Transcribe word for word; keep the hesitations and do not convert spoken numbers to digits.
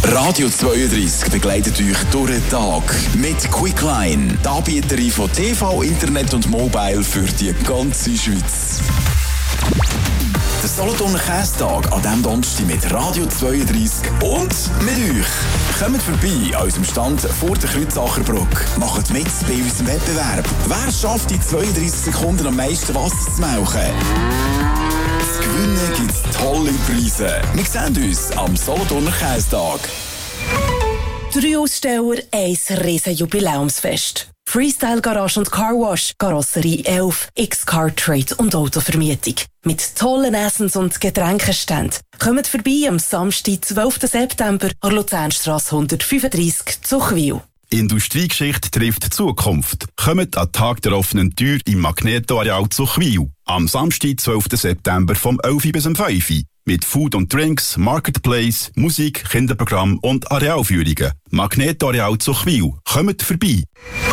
Radio zweiunddreissig begleitet euch durch den Tag mit Quickline, die Anbieterin von T V, Internet und Mobile für die ganze Schweiz. Der Solothurner Käsetag an diesem Donnerstag mit Radio zweiunddreissig und mit euch. Kommt vorbei an unserem Stand vor der Kreuzacherbrücke. Macht mit bei unserem Wettbewerb. Wer schafft in zweiunddreissig Sekunden am meisten Wasser zu melken? Zu gewinnen gibt es tolle Preise. Wir sehen uns am Solothurner Käsetag. Drei Aussteller, ein riesen Jubiläumsfest. Freestyle Garage und Car Wash, Karosserie elf, X-Car Trade und Autovermietung. Mit tollen Essens- und Getränkeständen. Kommt vorbei am Samstag, zwölften September, an Luzernstrasse hundertfünfunddreissig zu Chwil. Industriegeschichte trifft Zukunft. Kommt an Tag der offenen Tür im Magneto-Areal zu Chwil. Am Samstag, zwölften September vom elf bis um fünf Uhr. Mit Food und Drinks, Marketplace, Musik, Kinderprogramm und Arealführungen. Magneto-Areal zu Chwil. Kommt vorbei.